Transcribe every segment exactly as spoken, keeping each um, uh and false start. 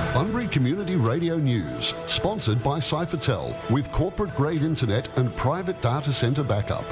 Bunbury Community Radio News, sponsored by Cyphertel, with corporate-grade internet and private data centre backup.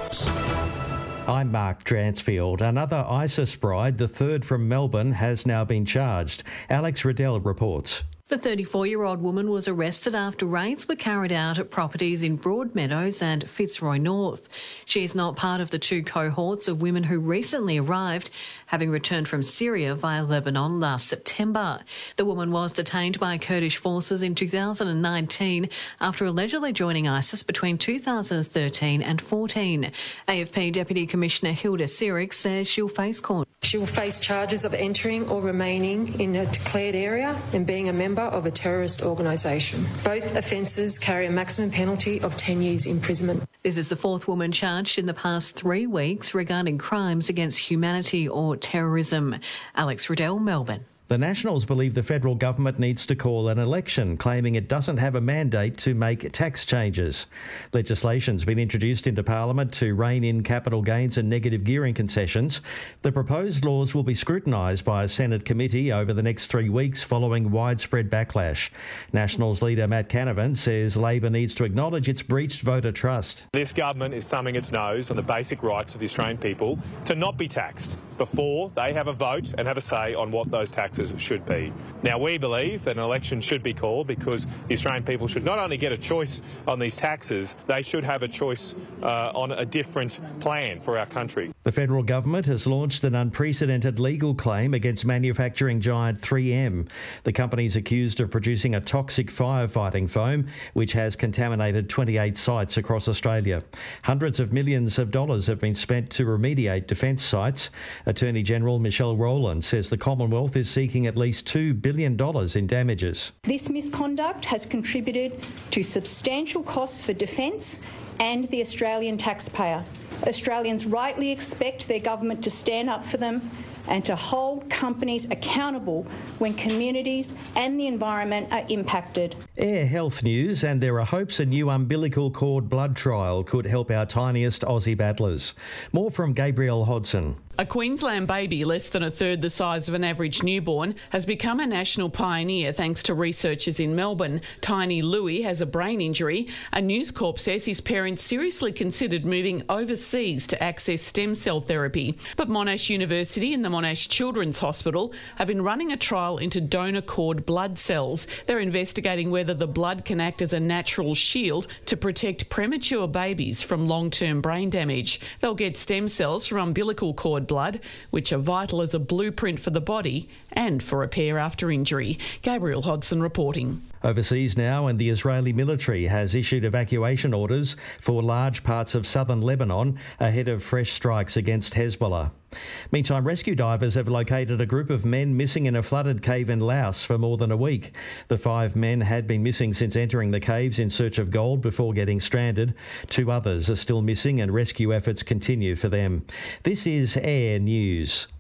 I'm Mark Dransfield. Another ISIS bride, the third from Melbourne, has now been charged. Alex Riddell reports. The thirty-four-year-old woman was arrested after raids were carried out at properties in Broadmeadows and Fitzroy North. She is not part of the two cohorts of women who recently arrived, having returned from Syria via Lebanon last September. The woman was detained by Kurdish forces in two thousand nineteen after allegedly joining ISIS between two thousand thirteen and fourteen. A F P Deputy Commissioner Hilda Sierig says she'll face court. She will face charges of entering or remaining in a declared area and being a member of a terrorist organisation. Both offences carry a maximum penalty of ten years imprisonment. This is the fourth woman charged in the past three weeks regarding crimes against humanity or terrorism. Alex Riddell, Melbourne. The Nationals believe the federal government needs to call an election, claiming it doesn't have a mandate to make tax changes. Legislation's been introduced into Parliament to rein in capital gains and negative gearing concessions. The proposed laws will be scrutinised by a Senate committee over the next three weeks following widespread backlash. Nationals leader Matt Canavan says Labor needs to acknowledge it's breached voter trust. This government is thumbing its nose on the basic rights of the Australian people to not be taxed before they have a vote and have a say on what those taxes should be. Now, we believe that an election should be called because the Australian people should not only get a choice on these taxes, they should have a choice uh, on a different plan for our country. The federal government has launched an unprecedented legal claim against manufacturing giant three M. The company is accused of producing a toxic firefighting foam which has contaminated twenty-eight sites across Australia. Hundreds of millions of dollars have been spent to remediate defence sites. Attorney General Michelle Rowland says the Commonwealth is seeking at least two billion dollars in damages. This misconduct has contributed to substantial costs for defence and the Australian taxpayer. Australians rightly expect their government to stand up for them and to hold companies accountable when communities and the environment are impacted. Air health news, and there are hopes a new umbilical cord blood trial could help our tiniest Aussie battlers. More from Gabrielle Hodson. A Queensland baby less than a third the size of an average newborn has become a national pioneer thanks to researchers in Melbourne. Tiny Louis has a brain injury. A News Corp says his parents seriously considered moving overseas to access stem cell therapy. But Monash University and the Monash Children's Hospital have been running a trial into donor cord blood cells. They're investigating whether the blood can act as a natural shield to protect premature babies from long-term brain damage. They'll get stem cells from umbilical cord blood, which are vital as a blueprint for the body and for repair after injury. Gabrielle Hodson reporting. Overseas now, and the Israeli military has issued evacuation orders for large parts of southern Lebanon ahead of fresh strikes against Hezbollah. Meantime, rescue divers have located a group of men missing in a flooded cave in Laos for more than a week. The five men had been missing since entering the caves in search of gold before getting stranded. Two others are still missing and rescue efforts continue for them. This is Air News.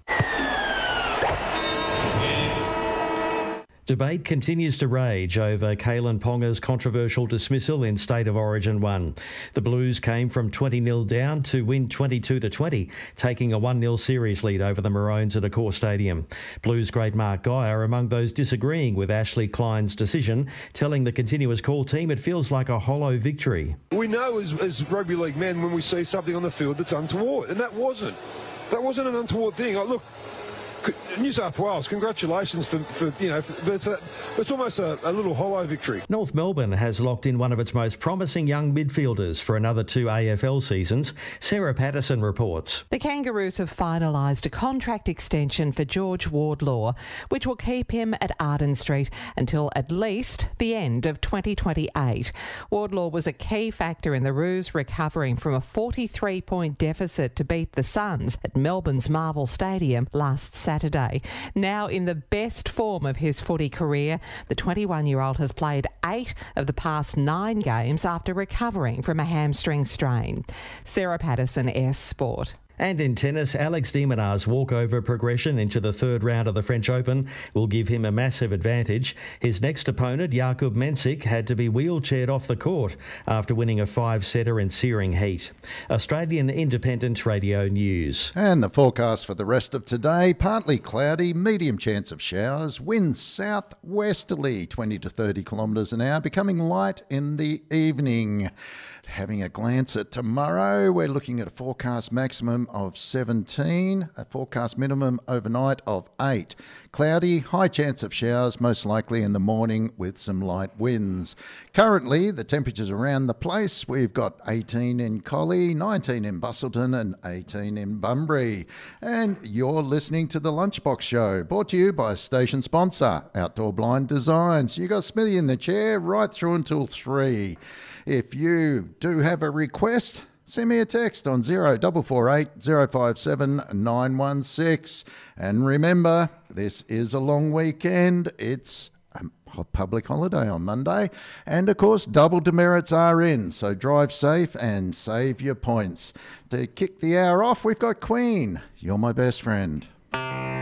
Debate continues to rage over Kalyn Ponga's controversial dismissal in State of Origin one. The Blues came from twenty nil down to win twenty-two to twenty, taking a one nil series lead over the Maroons at Accor Stadium. Blues great Mark Geyer among those disagreeing with Ashley Klein's decision, telling the Continuous Call team it feels like a hollow victory. We know as, as rugby league men when we see something on the field that's untoward, and that wasn't. That wasn't an untoward thing. I, look, New South Wales, congratulations for, for you know, for, it's, a, it's almost a, a little hollow victory. North Melbourne has locked in one of its most promising young midfielders for another two A F L seasons. Sarah Patterson reports. The Kangaroos have finalised a contract extension for George Wardlaw, which will keep him at Arden Street until at least the end of twenty twenty-eight. Wardlaw was a key factor in the Roos recovering from a forty-three point deficit to beat the Suns at Melbourne's Marvel Stadium last Saturday. Now in the best form of his footy career, the twenty-one-year-old has played eight of the past nine games after recovering from a hamstring strain. Sarah Patterson, S Sport. And in tennis, Alex de Minaur's walkover progression into the third round of the French Open will give him a massive advantage. His next opponent, Jakub Mensik, had to be wheelchaired off the court after winning a five-setter in searing heat. Australian Independent Radio News. And the forecast for the rest of today, partly cloudy, medium chance of showers, winds south-westerly twenty to thirty kilometres an hour, becoming light in the evening. Having a glance at tomorrow, we're looking at a forecast maximum of seventeen, a forecast minimum overnight of eight. Cloudy, high chance of showers, most likely in the morning with some light winds. Currently, the temperatures around the place, we've got eighteen in Collie, nineteen in Busselton and eighteen in Bunbury. And you're listening to The Lunchbox Show, brought to you by station sponsor, Outdoor Blind Designs. You got Smithy in the chair right through until three. If you do have a request, send me a text on zero four four eight, zero five seven, nine one six. And remember, this is a long weekend. It's a public holiday on Monday. And, of course, double demerits are in. So drive safe and save your points. To kick the hour off, we've got Queen. You're My Best Friend.